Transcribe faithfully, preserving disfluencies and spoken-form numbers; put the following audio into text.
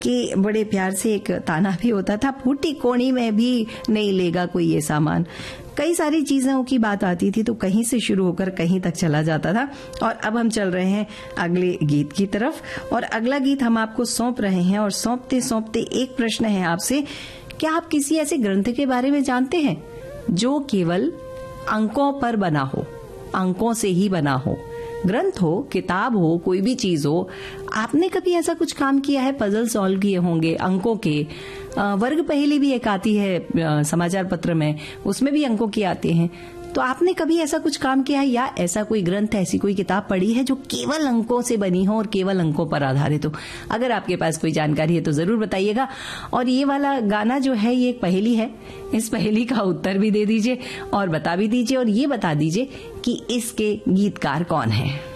कि बड़े प्यार से एक ताना भी होता था, फूटी कोणी में भी नहीं लेगा कोई ये सामान। कई सारी चीजों की बात आती थी तो कहीं से शुरू होकर कहीं तक चला जाता था। और अब हम चल रहे हैं अगले गीत की तरफ, और अगला गीत हम आपको सौंप रहे हैं। और सौंपते सौंपते एक प्रश्न है आपसे, क्या आप किसी ऐसे ग्रंथ के बारे में जानते हैं जो केवल अंकों पर बना हो, अंकों से ही बना हो? ग्रंथ हो, किताब हो, कोई भी चीज हो, आपने कभी ऐसा कुछ काम किया है? पजल सॉल्व किए होंगे अंकों के। वर्ग पहेली भी एक आती है समाचार पत्र में, उसमें भी अंकों की आते हैं। तो आपने कभी ऐसा कुछ काम किया है, या ऐसा कोई ग्रंथ, ऐसी कोई किताब पढ़ी है जो केवल अंकों से बनी हो और केवल अंकों पर आधारित हो? अगर आपके पास कोई जानकारी है तो जरूर बताइएगा। और ये वाला गाना जो है ये एक पहेली है, इस पहेली का उत्तर भी दे दीजिए और बता भी दीजिए, और ये बता दीजिए कि इसके गीतकार कौन है।